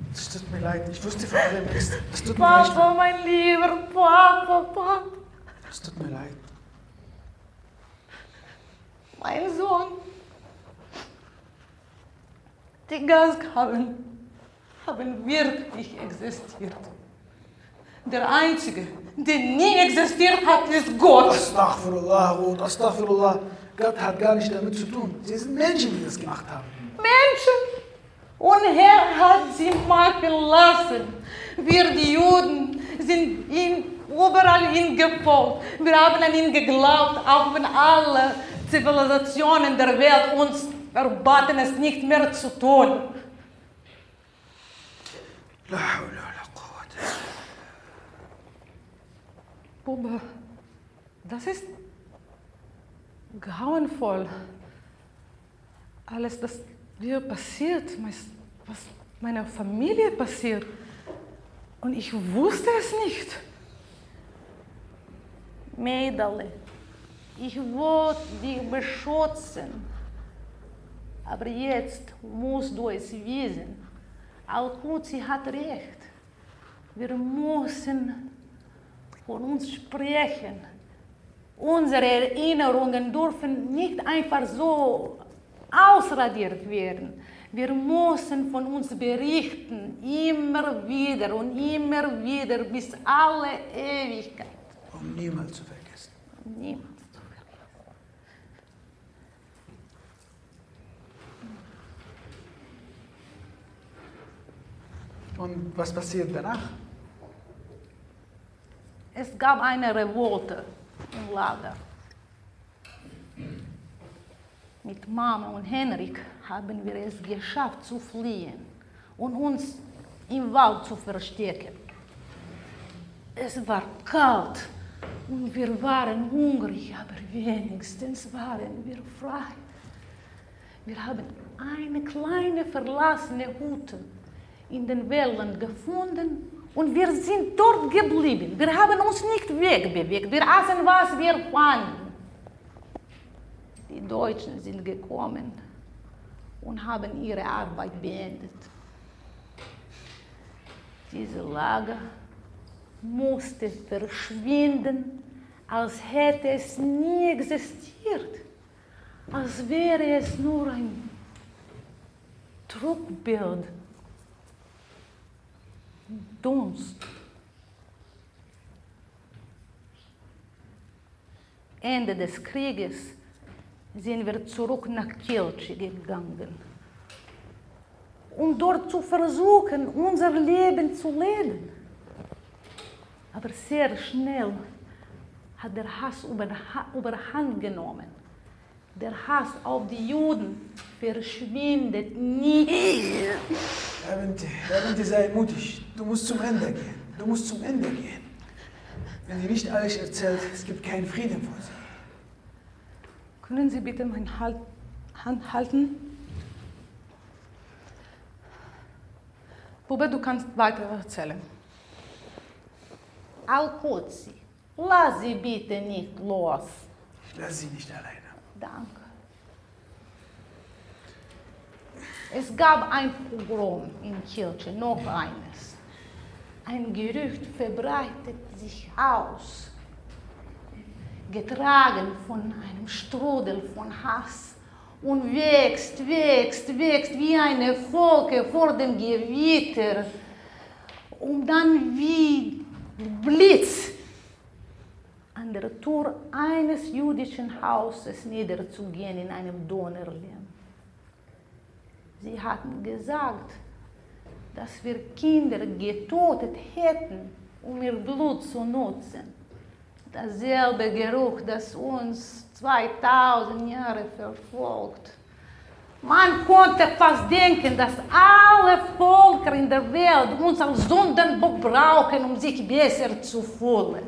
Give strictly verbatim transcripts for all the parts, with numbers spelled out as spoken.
Es tut mir leid, ich wusste vor allem nichts. Es tut mir Papa, leid. mein lieber Papa, Papa. Es tut mir leid. Mein Sohn. Die Gasgaben haben wirklich existiert. Der Einzige, der nie existiert hat, ist Gott. Astaghfirullah, Ruth, Astaghfirullah. Gott hat gar nicht damit zu tun. Sie sind Menschen, die das gemacht haben. Menschen. Und er hat sie machen lassen. Wir, die Juden, sind ihm überall hingefolgt. Wir haben an ihn geglaubt, auch wenn alle Zivilisationen der Welt uns verbaten, es nicht mehr zu tun. La hawla wa la quwwata. Bube, das ist grauenvoll. Alles, das mir passiert, was meiner Familie passiert. Und ich wusste es nicht. Mädel, ich wollte dich beschützen. Aber jetzt musst du es wissen. Al-Quds hat recht. Wir müssen von uns sprechen. Unsere Erinnerungen dürfen nicht einfach so ausradiert werden. Wir müssen von uns berichten, immer wieder und immer wieder bis alle Ewigkeit. Um niemals zu vergessen. Um niemals zu vergessen. Und was passiert danach? Es gab eine Revolte im Lager. Mit Mama und Henrik haben wir es geschafft zu fliehen und uns im Wald zu verstecken. Es war kalt und wir waren hungrig, aber wenigstens waren wir frei. Wir haben eine kleine verlassene Hütte in den Wäldern gefunden und wir sind dort geblieben. Wir haben uns nicht wegbewegt, wir aßen, was wir fanden. Die Deutschen sind gekommen und haben ihre Arbeit beendet. Dieses Lager musste verschwinden, als hätte es nie existiert, als wäre es nur ein Trugbild. Dunst. Ende des Krieges sind wir zurück nach Kielce gegangen, um dort zu versuchen, unser Leben zu leben. Aber sehr schnell hat der Hass überhand genommen. Der Hass auf die Juden verschwindet nie. Herr Binti, Herr Binti, sei mutig. Du musst zum Ende gehen. Du musst zum Ende gehen. Wenn sie nicht alles erzählt, es gibt keinen Frieden vor sie. Können Sie bitte meine Hand halten? Bube, du kannst weiter erzählen. Al-Quds, lass sie bitte nicht los. Ich lasse sie nicht alleine. Danke. Es gab ein Pogrom in Kielce, noch eines. Ein Gerücht verbreitet sich aus, getragen von einem Strudel von Hass und wächst, wächst, wächst wie eine Wolke vor dem Gewitter, um dann wie Blitz an der Tür eines jüdischen Hauses niederzugehen in einem Donnerlärm. Sie hatten gesagt, dass wir Kinder getötet hätten, um ihr Blut zu nutzen. Dasselbe Geruch, das uns zweitausend Jahre verfolgt. Man konnte fast denken, dass alle Völker in der Welt uns als Sündenbock brauchen, um sich besser zu fühlen.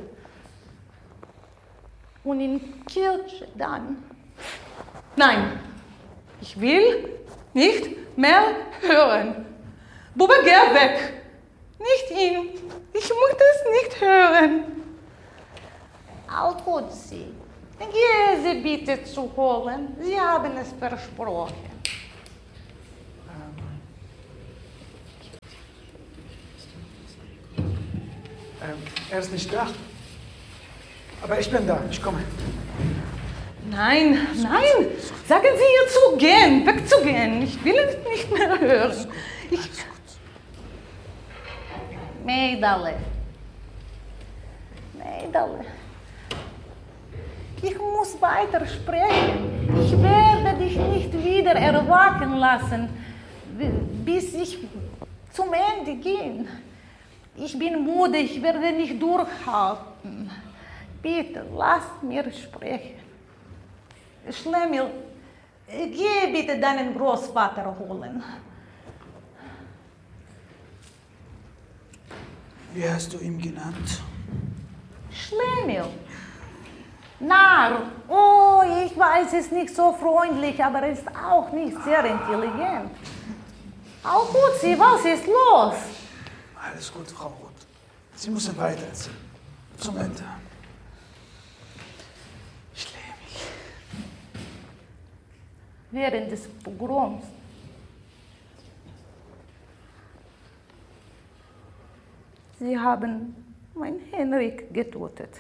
Und in Kielce dann. Nein, ich will nicht mehr hören. Bube, geh weg. Nicht ihn. Ich muss es nicht hören. Al-Quds, geh sie bitte zu holen. Sie haben es versprochen. Ähm, er ist nicht da. Aber ich bin da, ich komme. Nein, nein, sagen Sie ihr zu gehen, wegzugehen. Ich will es nicht mehr hören. Ich... Mädale. Mädale. Ich muss weiter sprechen. Ich werde dich nicht wieder erwachen lassen, bis ich zum Ende gehe. Ich bin müde, ich werde nicht durchhalten. Bitte, lass mir sprechen. Schlemiel, geh bitte deinen Großvater holen. Wie hast du ihn genannt? Schlemiel. Narr. Oh, ich weiß, es ist nicht so freundlich, aber er ist auch nicht sehr intelligent. Auch gut, Sie, was ist los? Alles gut, Frau Roth. Sie müssen weitererzählen. Zum Ende. Während des Pogroms. Sie haben meinen Henrik getötet.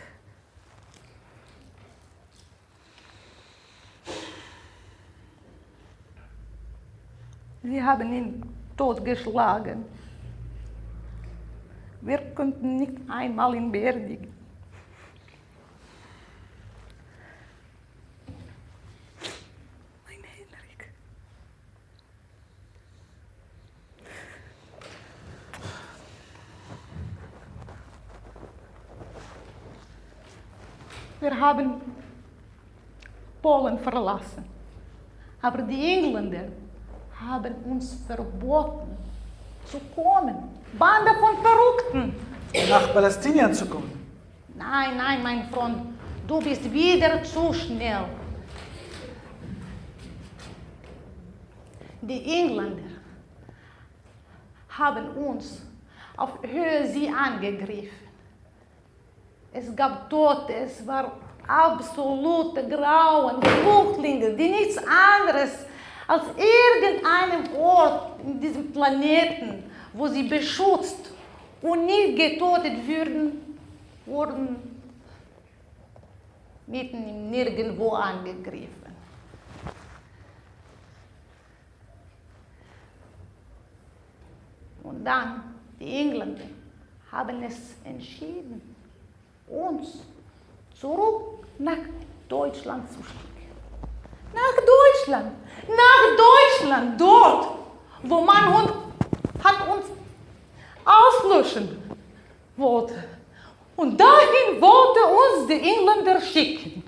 Sie haben ihn totgeschlagen. Wir konnten nicht einmal ihn beerdigen. Wir haben Polen verlassen, aber die Engländer haben uns verboten zu kommen. Bande von Verrückten. Nach Palästinien zu kommen? Nein, nein, mein Freund, du bist wieder zu schnell. Die Engländer haben uns auf Höhe See angegriffen. Es gab Tote, es war absolute Grauen, Flüchtlinge, die nichts anderes als irgendeinem Ort in diesem Planeten, wo sie beschützt und nicht getötet würden, wurden mitten im Nirgendwo angegriffen. Und dann, die Engländer haben es entschieden, uns zurück nach Deutschland zu schicken. Nach Deutschland, nach Deutschland, dort, wo man uns, hat uns auslöschen wollte. Und dahin wollte uns die Engländer schicken.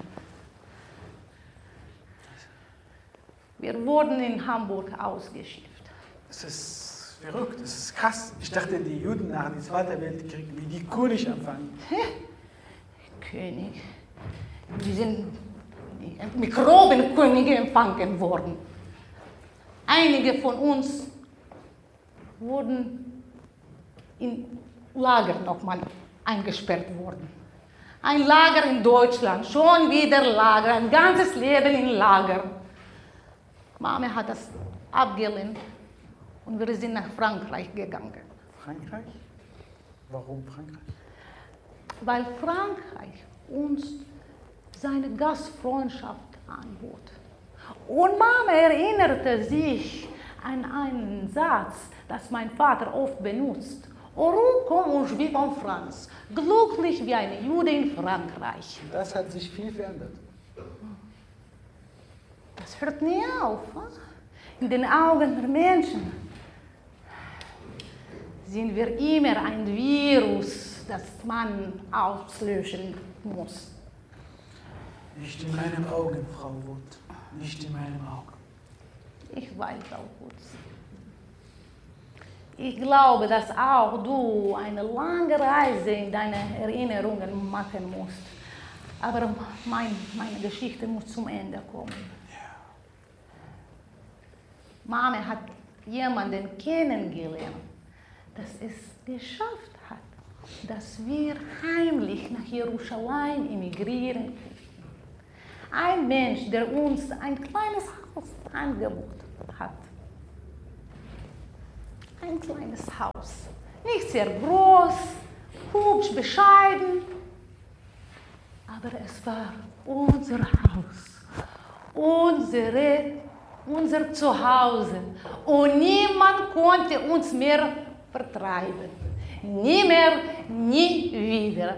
Wir wurden in Hamburg ausgeschifft. Das ist verrückt, das ist krass. Ich dachte, die Juden nach dem Zweiten Weltkrieg wie die König empfangen. König. Wir sind Mikrobenkönige empfangen worden. Einige von uns wurden in Lager nochmal eingesperrt worden. Ein Lager in Deutschland, schon wieder Lager, ein ganzes Leben in Lager. Mama hat das abgelehnt und wir sind nach Frankreich gegangen. Frankreich? Warum Frankreich? Weil Frankreich uns seine Gastfreundschaft anbot. Und Mama erinnerte sich an einen Satz, das mein Vater oft benutzt. Heureux comme un juif en France, glücklich wie eine Jude in Frankreich. Das hat sich viel verändert. Das hört nie auf. In den Augen der Menschen sind wir immer ein Virus, das man auslöschen muss. Nicht in meinen Augen, Frau Roth. Nicht in meinen Augen. Ich weiß auch gut. Ich glaube, dass auch du eine lange Reise in deine Erinnerungen machen musst. Aber mein, meine Geschichte muss zum Ende kommen. Ja. Mama hat jemanden kennengelernt, das es geschafft hat, dass wir heimlich nach Jerusalem emigrieren können. Ein Mensch, der uns ein kleines Haus angeboten hat. Ein kleines Haus. Nicht sehr groß, hübsch, bescheiden. Aber es war unser Haus, unsere, unser Zuhause. Und niemand konnte uns mehr vertreiben. Nie mehr, nie wieder.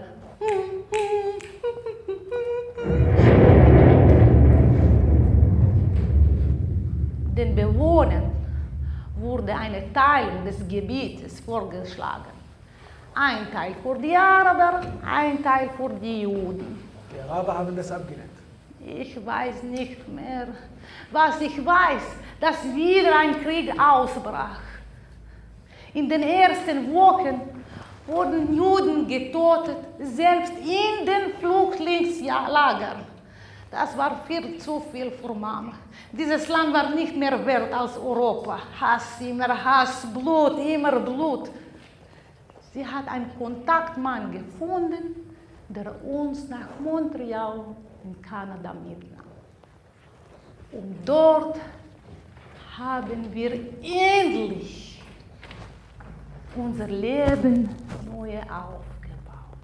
Den Bewohnern wurde eine Teilung des Gebietes vorgeschlagen. Ein Teil für die Araber, ein Teil für die Juden. Die Araber haben das abgelehnt. Ich weiß nicht mehr. Was ich weiß, dass wieder ein Krieg ausbrach. In den ersten Wochen wurden Juden getötet, selbst in den Flüchtlingslagern. Das war viel zu viel für Mama. Dieses Land war nicht mehr wert als Europa. Hass, immer Hass, Blut, immer Blut. Sie hat einen Kontaktmann gefunden, der uns nach Montreal in Kanada mitnahm. Und dort haben wir endlich unser Leben neu aufgebaut.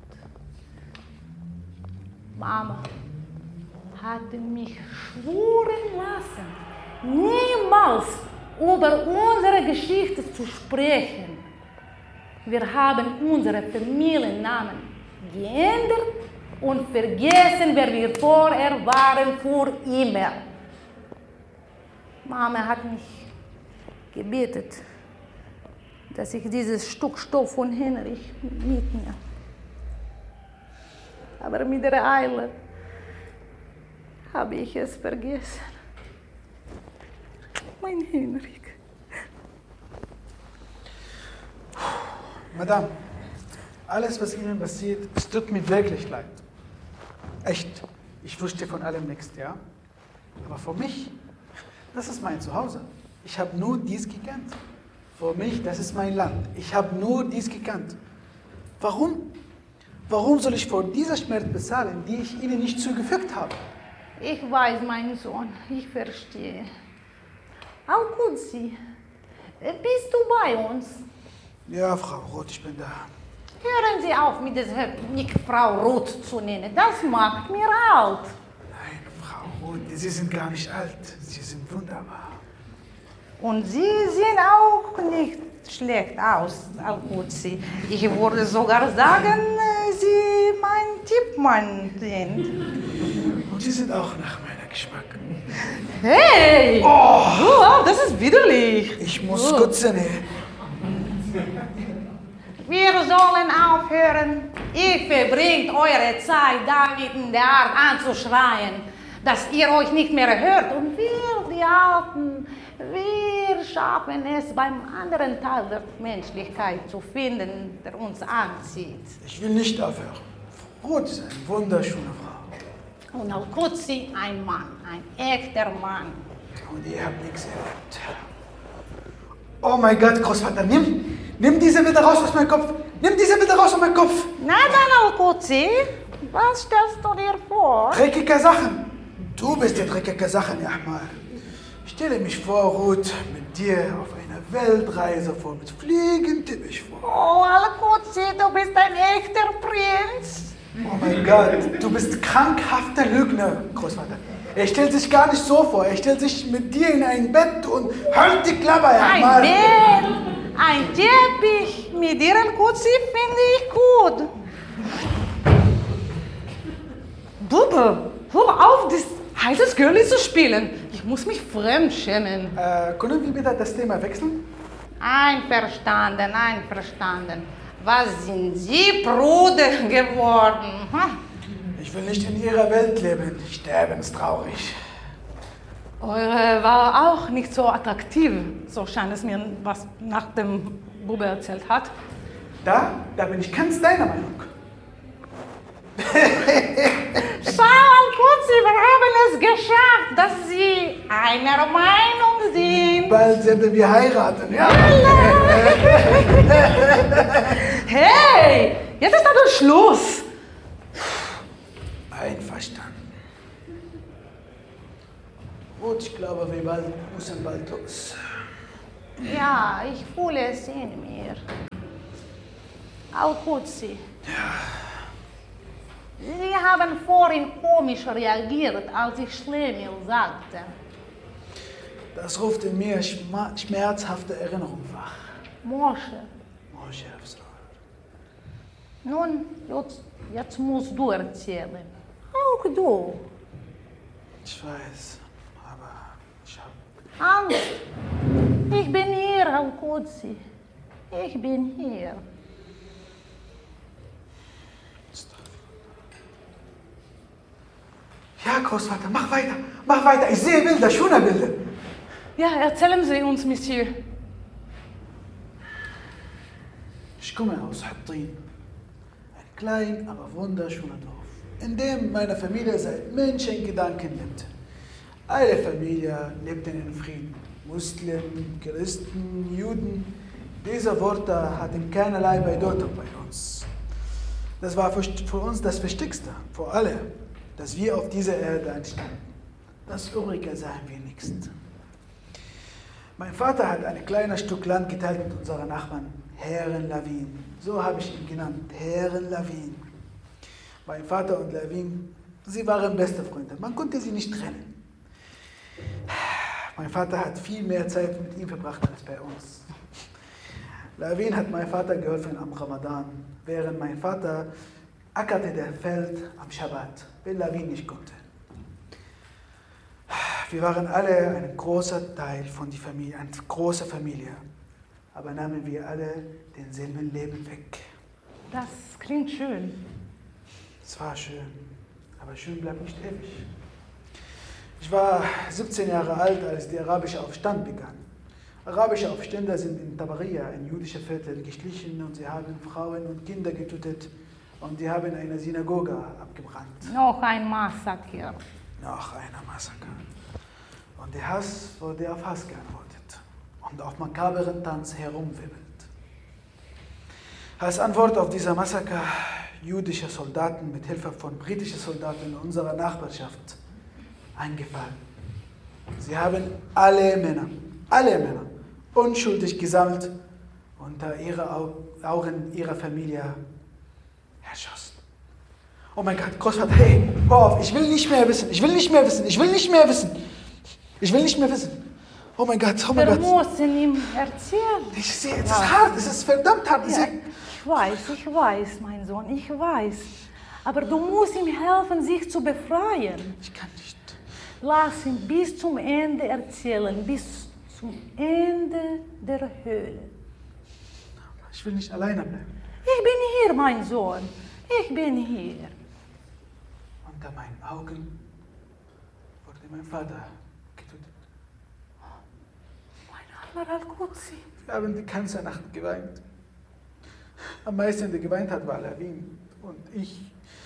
Mama hatte mich schwören lassen, niemals über unsere Geschichte zu sprechen. Wir haben unsere Familiennamen geändert und vergessen, wer wir vorher waren, für immer. Mama hat mich gebetet, dass ich dieses Stück Stoff von Henrich mitnehme. Aber mit der Eile habe ich es vergessen. Mein Henrik. Madame, alles, was Ihnen passiert, es tut mir wirklich leid. Echt. Ich wusste von allem nichts, ja? Aber für mich, das ist mein Zuhause. Ich habe nur dies gekannt. Für mich, das ist mein Land. Ich habe nur dies gekannt. Warum? Warum soll ich für diese Schmerz bezahlen, die ich Ihnen nicht zugefügt habe? Ich weiß, mein Sohn, ich verstehe. Al-Qudsi, bist du bei uns? Ja, Frau Roth, ich bin da. Hören Sie auf, mit dieser nicht Frau Roth zu nennen. Das macht mir alt. Nein, Frau Roth, Sie sind gar nicht alt. Sie sind wunderbar. Und Sie sehen auch nicht schlecht aus, Al-Qudsi. Ich würde sogar sagen, Sie mein Tippmann sind. Und Sie sind auch nach meiner Geschmack. Hey! Oh, Oh, das ist widerlich. ich muss Oh. kotzen. Wir sollen aufhören. Ihr verbringt eure Zeit damit in der Art anzuschreien, dass ihr euch nicht mehr hört. Und wir, die Alten, wir schaffen es, beim anderen Teil der Menschlichkeit zu finden, der uns anzieht. Ich will nicht aufhören. Frau Roth ist eine wunderschöne Frau. Und Al-Qudsi ein Mann, ein echter Mann. Und ihr habt nichts erlebt. Oh mein Gott, Großvater, nimm, nimm diese bitte raus aus meinem Kopf. Nimm diese bitte raus aus meinem Kopf. Na dann, Al-Qudsi, was stellst du dir vor? Dreckige Sachen. Du bist die dreckige Sachen, ja mal. Stelle mich vor, Ruth, mit dir auf einer Weltreise vor, mit Fliegen tippe ich vor. Oh, Al-Qudsi, du bist ein echter Prinz. Oh mein Gott, du bist krankhafter Lügner, Großvater. Er stellt sich gar nicht so vor. Er stellt sich mit dir in ein Bett und halt die Klappe, ja Ein mal. Bett, ein Teppich, mit dir, Al-Qudsi, finde ich gut. Bube, hör auf, das heißes Girlie zu spielen. Ich muss mich fremdschämen. Äh, können wir bitte das Thema wechseln? Einverstanden, einverstanden. Was sind Sie Bruder geworden? Hm? Ich will nicht in ihrer Welt leben. Sterben ist traurig. Eure war auch nicht so attraktiv, so scheint es mir, was nach dem Bube erzählt hat. Da, da bin ich ganz deiner Meinung. Schau, Al-Qudsi, wir haben es geschafft, dass Sie einer Meinung sind. Bald werden wir heiraten, ja? Hey, jetzt ist aber Schluss. Einverstanden. Gut, ich glaube, wir bald, müssen bald los. Ja, ich fühle es in mir. Al-Qudsi. Sie haben vorhin komisch reagiert, als ich Schlemiel sagte. Das ruft in mir schma- schmerzhafte Erinnerungen wach. Moshe, Moshe Avsor. nun, jetzt, jetzt musst du erzählen. Auch du. Ich weiß, aber ich hab... Angst. Ich bin hier, Al-Qudsi. Ich bin hier. Ja, Großvater, mach weiter, mach weiter. Ich sehe Bilder, schöne Bilder. Ja, erzählen Sie uns, Monsieur. Ich komme aus Hattin. Ein klein, aber wunderschöner Dorf, in dem meine Familie seit Menschengedanken lebte. Alle Familien lebten in Frieden. Muslimen, Christen, Juden. Diese Worte hatten keinerlei Bedeutung bei uns. Das war für, für uns das Wichtigste, für alle, dass wir auf dieser Erde entstanden. Das Übrige sahen wir nicht. Mein Vater hat ein kleines Stück Land geteilt mit unseren Nachbarn, Herren Lavin. So habe ich ihn genannt, Herren Lavin. Mein Vater und Lavin, sie waren beste Freunde. Man konnte sie nicht trennen. Mein Vater hat viel mehr Zeit mit ihm verbracht als bei uns. Lavin hat mein Vater geholfen am Ramadan, während mein Vater ackerte das Feld am Schabbat, wenn Lavin nicht konnte. Wir waren alle ein großer Teil von der Familie, eine große Familie, aber nahmen wir alle denselben Leben weg. Das klingt schön. Es war schön, aber schön bleibt nicht ewig. Ich war siebzehn Jahre alt, als der arabische Aufstand begann. Arabische Aufständler sind in Tabaria, ein jüdisches Viertel, geschlichen und sie haben Frauen und Kinder getötet und sie haben eine Synagoge abgebrannt. Noch ein Massaker. Noch einer Massaker. Und der Hass wurde auf Hass geantwortet und auf makaberen Tanz herumwirbelt. Als Antwort auf dieser Massaker jüdische Soldaten mit Hilfe von britischen Soldaten in unserer Nachbarschaft eingefallen. Sie haben alle Männer, alle Männer, unschuldig gesammelt unter ihre Augen ihrer Familie erschossen. Oh mein Gott, Großvater, hey, hör auf, ich will nicht mehr wissen, ich will nicht mehr wissen, ich will nicht mehr wissen. Ich will nicht mehr wissen. Oh mein Gott, oh mein Wir Gott. müssen ihm erzählen. Ich sehe, es ist hart, es ist verdammt hart. Ich Ja, sehe, ich weiß, ich weiß, mein Sohn, ich weiß. Aber du musst ihm helfen, sich zu befreien. ich kann nicht. Lass ihn bis zum Ende erzählen, bis zum Ende der Höhle. Ich will nicht alleine bleiben. Ich bin hier, mein Sohn. Ich bin hier. Unter meinen Augen wurde mein Vater getötet. Mein armer Al-Qudsi. Wir haben die ganze Nacht geweint. Am meisten, der geweint hat, war Lavin und ich.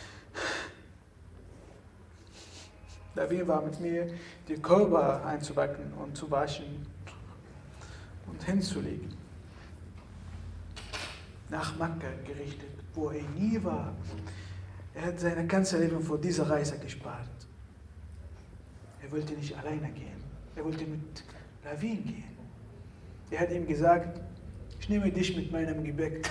Lavin war mit mir, die Körper einzubacken und zu waschen und hinzulegen. Nach Makka gerichtet, wo er nie war. Er hat sein ganzes Leben vor dieser Reise gespart. Er wollte nicht alleine gehen. Er wollte mit Lavin gehen. Er hat ihm gesagt, ich nehme dich mit meinem Gebäck.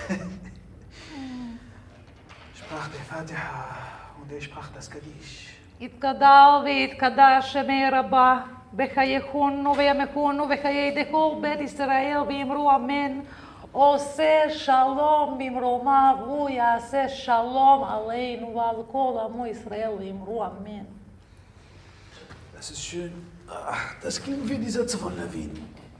Sprach der Fatiha und er sprach das Kaddisch. יתגדל ויתקדש שמי רבה בחייכונו וימיכונו וחיי דכל בית ישראל ואמרו אמן. עושה שלום במרומיו, הוא יעשה שלום עלינו ועל כל עמו ישראל ואמרו אמן. Das ist schön. Ach, das klingt wie die Sätze von Lavin.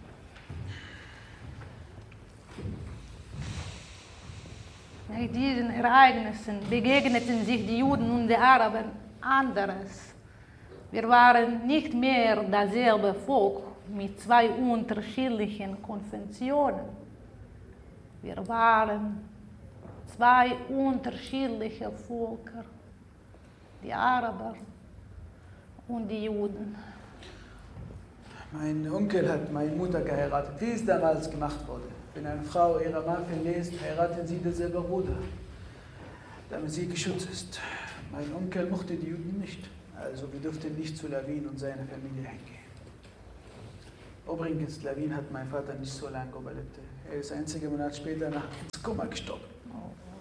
Nach diesen Ereignissen begegneten sich die Juden und die Araber anderes. Wir waren nicht mehr dasselbe Volk mit zwei unterschiedlichen Konfessionen. Wir waren zwei unterschiedliche Völker, die Araber und die Juden. Mein Onkel hat meine Mutter geheiratet, wie es damals gemacht wurde. Wenn eine Frau ihre Mann verlässt, heiraten sie denselben Bruder, damit sie geschützt ist. Mein Onkel mochte die Juden nicht, also wir durften nicht zu Lavin und seiner Familie hingehen. Übrigens, Lavin hat mein Vater nicht so lange überlebt. Er ist einige Monate später nach ins Koma gestorben. Oh.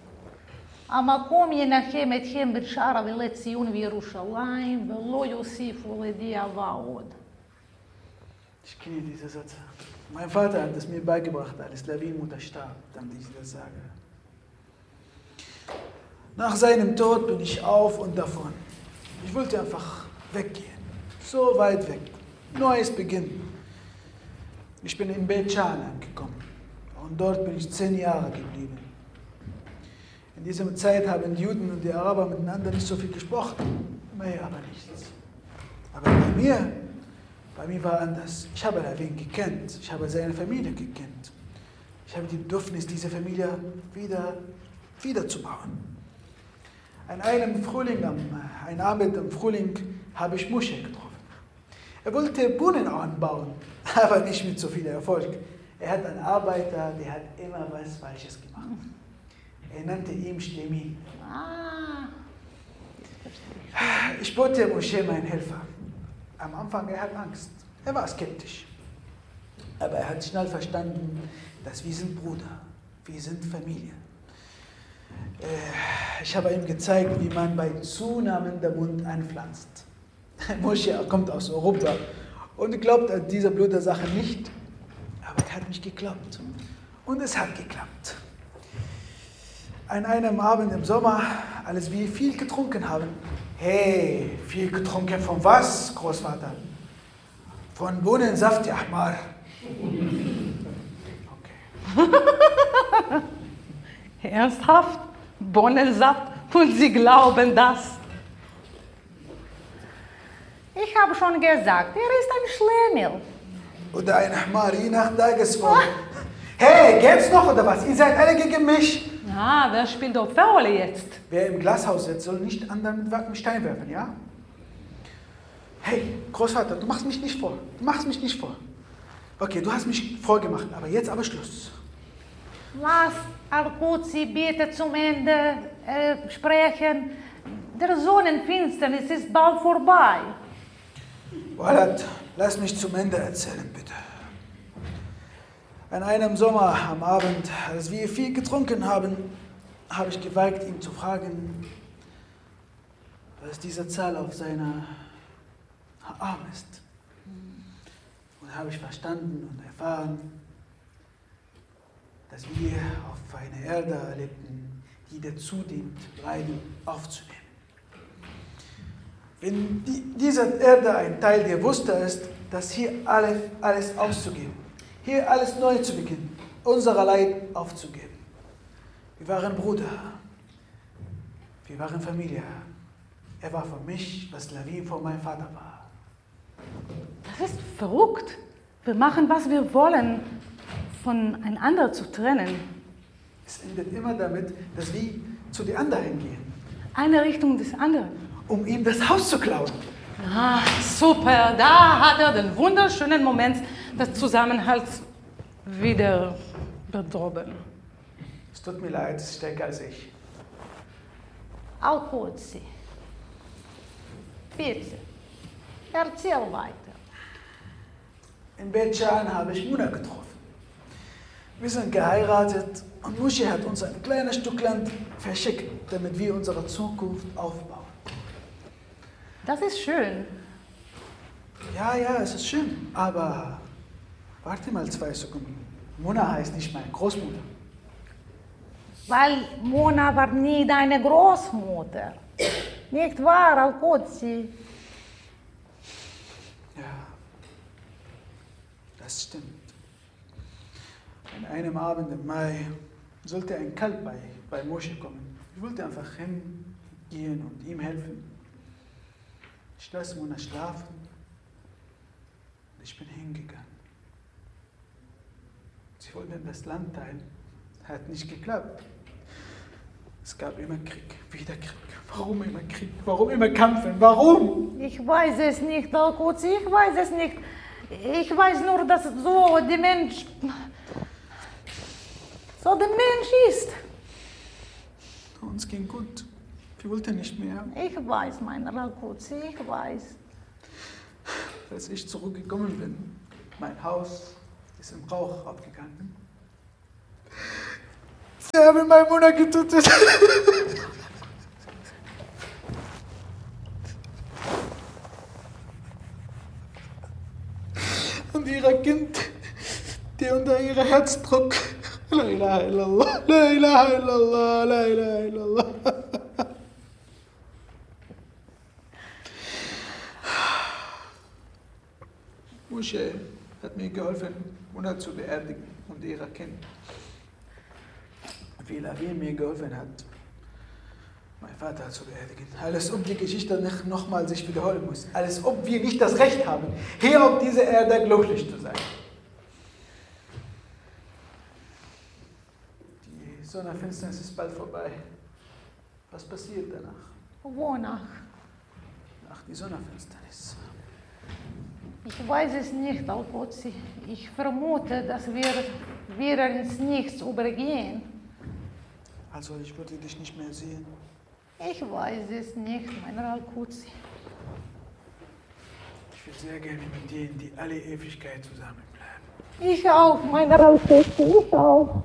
המקום ינחם אתכם בשאר אבלי ציון וירושלים, ולא יוסיפו לדאבה עוד. Ich kenne diese Sätze. Mein Vater hat es mir beigebracht, als Lawin-Mutter starb, damit ich das sage. Nach seinem Tod bin ich auf und davon. Ich wollte einfach weggehen. So weit weg. Neues Beginn. Ich bin in Beit Shan angekommen. Und dort bin ich zehn Jahre geblieben. In dieser Zeit haben die Juden und die Araber miteinander nicht so viel gesprochen. Mehr aber nichts. Aber bei mir, bei mir war anders. Ich habe Lawin gekannt. Ich habe seine Familie gekannt. Ich habe die Bedürfnis, diese Familie wieder, wiederzubauen. An einem Frühling, ein Abend im Frühling, habe ich Moshe getroffen. Er wollte Brunnen anbauen, aber nicht mit so viel Erfolg. Er hat einen Arbeiter, der hat immer was Falsches gemacht. Er nannte ihn Shlemi. Ah. Ich bote Moshe meinen Helfer. Am Anfang er hat Angst. Er war skeptisch. Aber er hat schnell verstanden, dass wir sind Bruder, wir sind Familie. Ich habe ihm gezeigt, wie man bei zunehmendem Mund anpflanzt. Moshe kommt aus Europa und glaubt an diese blöde Sache nicht. Aber er hat nicht geglaubt. Und es hat geklappt. An einem Abend im Sommer, als wir viel getrunken haben. Hey, viel getrunken von was, Großvater? Von Bohnensaft, ja, Ahmar. Okay. Ernsthaft? Bohnensaft? Und Sie glauben das? Ich habe schon gesagt, er ist ein Schlemiel. Oder ein Ahmar, je nach Tagesform. Hey, geht's noch oder was? Ihr seid alle gegen mich. Ah, wer spielt die Opferrolle jetzt? Wer im Glashaus sitzt, soll nicht anderen mit Stein werfen, ja? Hey, Großvater, du machst mich nicht vor. Du machst mich nicht vor. Okay, du hast mich vorgemacht, aber jetzt aber Schluss. Lass Al-Qudsy bitte zum Ende äh, sprechen. Der Sonnenfinsternis ist bald vorbei. Walad, lass mich zum Ende erzählen, bitte. An einem Sommer am Abend, als wir viel getrunken haben, habe ich gewagt, ihn zu fragen, was diese Zahl auf seiner Arm ist. Und habe ich verstanden und erfahren, dass wir auf einer Erde lebten, die dazu dient, Leiden aufzunehmen. Wenn die, diese Erde ein Teil der Wuster ist, dass hier alles, alles auszugeben, hier alles neu zu beginnen, unser Leid aufzugeben. Wir waren Bruder, wir waren Familie. Er war für mich, was Lawin für meinen Vater war. Das ist verrückt. Wir machen, was wir wollen, voneinander zu trennen. Es endet immer damit, dass wir zu den anderen gehen, Eine Richtung des anderen. um ihm das Haus zu klauen. Ah, super. Da hat er den wunderschönen Moment des Zusammenhalts wieder bedrohen. Es tut mir leid, es ist stärker als ich. Al-Qudsy, bitte, erzähl weiter. In Beit Shan habe ich Muna getroffen. Wir sind geheiratet und Moshe hat uns ein kleines Stück Land verschickt, damit wir unsere Zukunft aufbauen. Das ist schön. Ja, ja, es ist schön, aber warte mal zwei Sekunden. Mona heißt nicht meine Großmutter. Weil Mona war nie deine Großmutter. Nicht wahr, Al-Qudsy? Ja, das stimmt. An einem Abend im Mai sollte ein Kalb bei, bei Moshe kommen. Ich wollte einfach hingehen und ihm helfen. Ich lasse Mona schlafen und ich bin hingegangen. Sie wollten das Land teilen. Hat nicht geklappt. Es gab immer Krieg, wieder Krieg. Warum immer Krieg? Warum immer Kämpfen? Warum? Ich weiß es nicht, Al-Qudsy, ich weiß es nicht. Ich weiß nur, dass so der Mensch, so der Mensch ist. Uns ging gut. Wir wollten nicht mehr. Ich weiß, mein Al-Qudsy, ich weiß. Als ich zurückgekommen bin, mein Haus ist im Rauch aufgegangen. Ja, wenn mein Mutter getötet. Und ihr Kind, die unter ihrem Herzdruck. La ilaha illallah, la ilaha illallah, la ilaha illallah. Moshe hat mir geholfen, Mutter zu beerdigen und ihr Kind. Wie Lavi mir geholfen hat, mein Vater zu beerdigen. Alles ob die Geschichte nicht nochmal sich wiederholen muss. Alles ob wir nicht das Recht haben, hier auf dieser Erde glücklich zu sein. Die Sonnenfinsternis ist bald vorbei. Was passiert danach? Wonach? Nach der Sonnenfinsternis. Ich weiß es nicht, Al-Qudsi. Ich vermute, dass wir wieder ins Nichts übergehen. Also ich würde dich nicht mehr sehen. Ich weiß es nicht, mein Al-Qudsi. Ich würde sehr gerne mit dir in die alle Ewigkeit zusammenbleiben. Ich auch, mein Al-Qudsi, ich auch.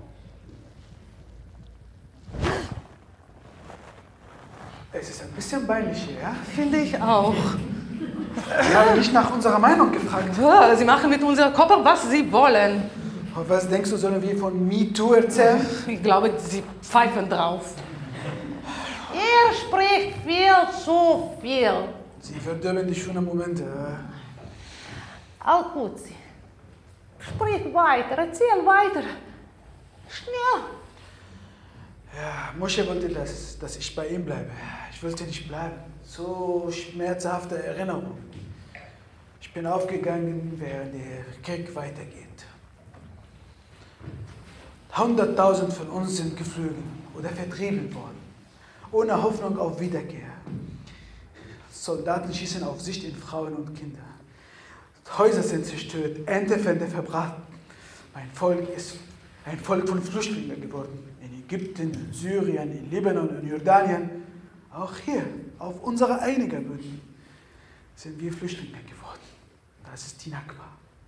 Es ist ein bisschen peinlich hier, ja? Finde ich auch. Wir haben nicht nach unserer Meinung gefragt. Ja, Sie machen mit unserem Körper, was Sie wollen. Und was denkst du, sollen wir von MeToo erzählen? Ich glaube, Sie pfeifen drauf. Er spricht viel zu viel. Sie verdöllen die schönen Momente. Al-Qudsi, sprich weiter, erzähl weiter. Schnell. Ja, Moshe wollte, dass, dass ich bei ihm bleibe. Ich wollte nicht bleiben. So schmerzhafte Erinnerung. Ich bin aufgegangen, während der Krieg weitergeht. Hunderttausend von uns sind geflogen oder vertrieben worden, ohne Hoffnung auf Wiederkehr. Soldaten schießen auf sich in Frauen und Kinder. Häuser sind zerstört, Erntefelder verbraten. Mein Volk ist ein Volk von Flüchtlingen geworden. In Ägypten, in Syrien, in Libanon, in Jordanien. Auch hier, auf unserer einigen Böden, sind wir Flüchtlinge geworden. Das ist die Nakba.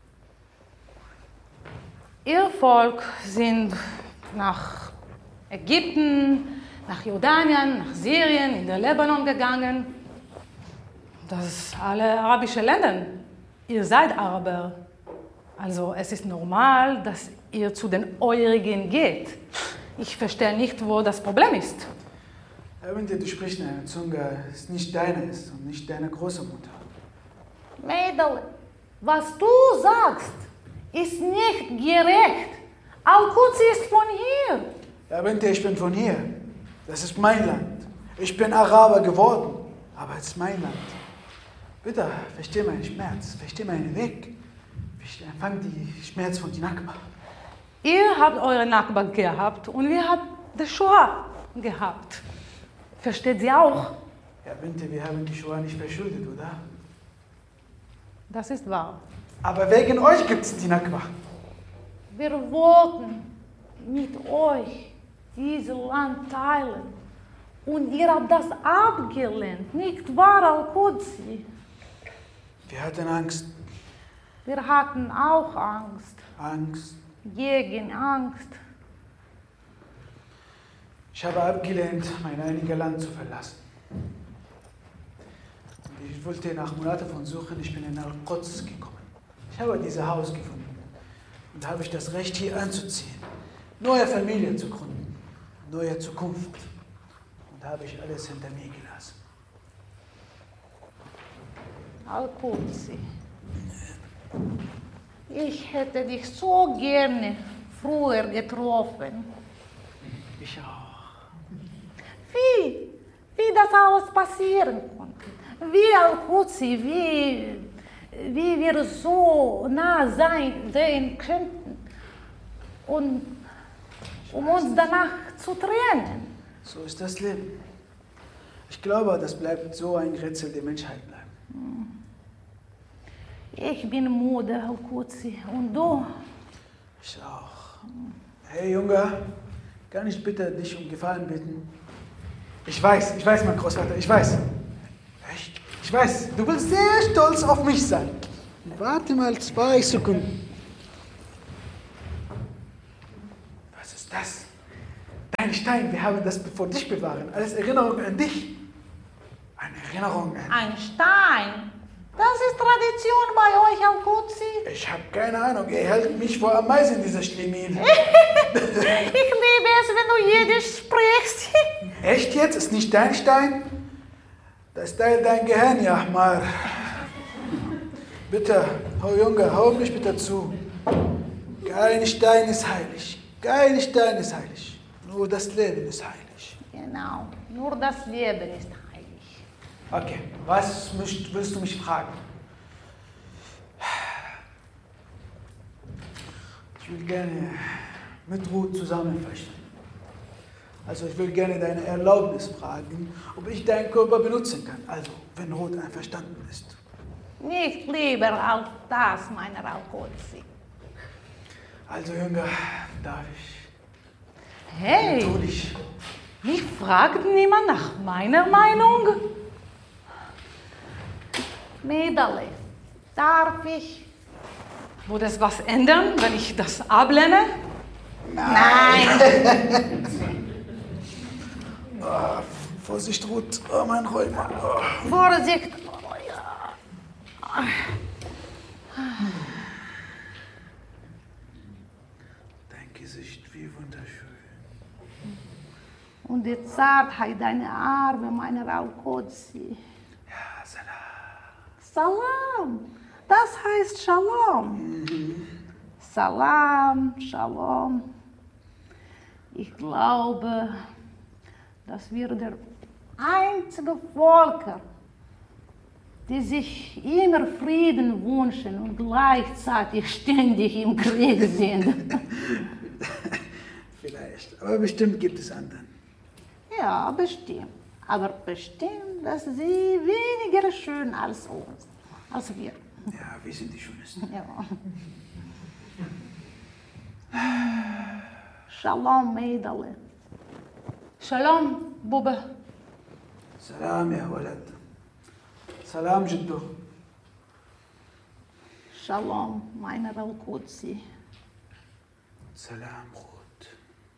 Ihr Volk sind nach Ägypten, nach Jordanien, nach Syrien, in den Libanon gegangen. Das sind alle arabische Länder. Ihr seid Araber. Also es ist normal, dass ihr zu den Eurigen geht. Ich verstehe nicht, wo das Problem ist. Wenn du sprichst in einer Zunge, ist nicht deine ist und nicht deine Großmutter. Mädel, was du sagst, ist nicht gerecht. Al-Qudsi ist von hier. Ja, Binte, ich bin von hier. Das ist mein Land. Ich bin Araber geworden, aber es ist mein Land. Bitte, versteh meinen Schmerz, versteh meinen Weg. Ich empfange die Schmerz von die Nakba. Ihr habt eure Nakba gehabt und wir haben die Shoah gehabt. Versteht sie auch? Ja, Binte, wir haben die Shoah nicht verschuldet, oder? Das ist wahr. Aber wegen euch gibt es die Nakba. Wir wollten mit euch dieses Land teilen. Und ihr habt das abgelehnt, nicht wahr, Al-Qudsi? Wir hatten Angst. Wir hatten auch Angst. Angst. Gegen Angst. Ich habe abgelehnt, mein einiges Land zu verlassen. Und ich wollte nach Monaten von Suchen, ich bin in Al-Quds gekommen. Ich habe dieses Haus gefunden. Und da habe ich das Recht, hier anzuziehen. Neue Familie zu gründen. Neue Zukunft. Und da habe ich alles hinter mir gelassen. Al-Qudsi, ich hätte dich so gerne früher getroffen. Ich auch. Wie, wie das alles passieren konnte. Wie Al-Qudsi, wie, wie wir so nah sein, sein könnten. Und um uns danach zu trennen. So ist das Leben. Ich glaube, das bleibt so ein Rätsel der Menschheit bleiben. Ich bin müde, Al-Qudsi. Und du? Ich auch. Hey Junge, kann ich bitte dich um Gefallen bitten? Ich weiß, ich weiß, mein Großvater, ich weiß. Echt? Ich weiß, du willst sehr stolz auf mich sein. Warte mal zwei Sekunden. Was ist das? ein Stein, wir haben das vor dich bewahren. Als Erinnerung an dich. Eine Erinnerung an... Ein Stein. Das ist Tradition bei euch, Al-Qudsi. Ich habe keine Ahnung, ihr hält mich vor Ameisen, dieser Schlemiel. Ich liebe es, wenn du Jiddisch sprichst. Echt jetzt? Ist nicht dein Stein? Das teilt dein Gehirn, ja, Ahmar. Bitte, oh Junge, hau mich bitte zu. Kein Stein ist heilig. Kein Stein ist heilig. Nur das Leben ist heilig. Genau, nur das Leben ist heilig. Okay, was müsst, willst du mich fragen? Ich will gerne mit Ruth zusammenfechten. Also ich will gerne deine Erlaubnis fragen, ob ich deinen Körper benutzen kann. Also, wenn Ruth einverstanden ist. Nicht lieber als das, meiner Al-Qudsi. Also, Junge, darf ich? Hey, Natürlich. mich fragt niemand nach meiner Meinung? Mädele, darf ich? Würde es was ändern, wenn ich das ablehne? Nein. Oh, Vorsicht, Ruth. Oh, mein Rheuma. Oh. Vorsicht. Oh, ja. Dein Gesicht, wie wunderschön. Und die Zartheit deiner Arme, meiner Al-Qudsi. Ja, Salam. Salam. Das heißt Shalom. Salam, Shalom. Ich glaube, dass wir der einzige Volker, die sich immer Frieden wünschen und gleichzeitig ständig im Krieg sind. Vielleicht, aber bestimmt gibt es anderen. Ja, bestimmt. Aber bestimmt, dass sie weniger schön als uns, als wir. Ja, wir sind die Schönsten. Ja. Shalom, Mädele. Shalom, Bube. Salam, ya Walad. Salam, Jiddo. Shalom, meiner Al-Qudsi. Salam, Ruth.